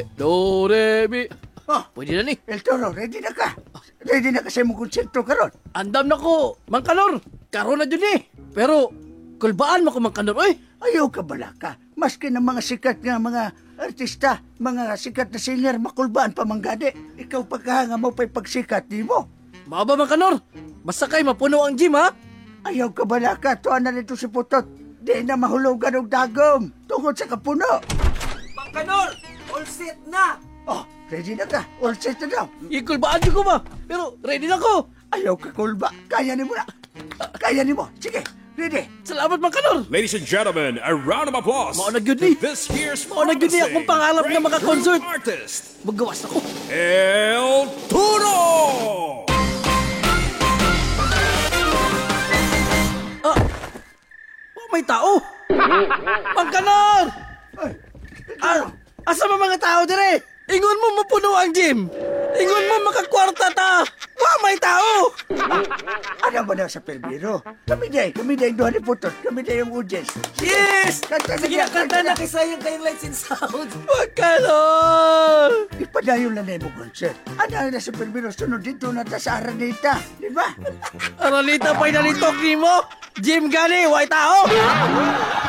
Do, re, mi. Oh, Pwede na ni. El Toro, ready na ka? Ready na ka sa imong konserto karon? Andam na ko, Mang Kanor. Karon na dyan eh. Pero, kulbaan mo ko, Mang Kanor, oy. Ayaw ka bala ka. Maski ng mga sikat nga mga artista, mga sikat na singer, makulbaan pa manggadi. Ikaw pagkahanga mo pa'y pagsikat, di mo? Maba, Mang Kanor. Basta kay mapuno ang gym, ha? Ayaw ka bala ka. Tuan na nito si Putot. Di na mahulugan og dagom. Tungod sa kapuno. Mang Kanor, all set na! Oh, ready na ka. All set na daw. Ikulbaan nyo ko ba? Pero, ready na ko. Ayaw ka kulba. Kaya ni mo na. Kaya ni mo. Sige, ready. Salamat, Mang Kanor. Ladies and gentlemen, a round of applause Mao na gyud ni. to this year's Mao na gyud ni akong pangarap na maka-concert. artist, Magawas ako. El Turo! Oh, may tao. Mang Kanor! Ay, Asa ba mga tao dire? Ingon mo mapuno ang gym. Ingon mo makakwarta ta. May tao. ano ba na sa perbiro? Kami day doon ni Putot. Kami day yung audience. Yes! Kanta na Sige niya, na, kanta na kay sayang kayong lights and sounds. Mang Kanor! Ipadayon na mo concert. Ano na sa perbiro? Sunod dito na ta sa Aranita. Di ba? Aralita pa'y nalitok ni mo. Gym gani, way tao.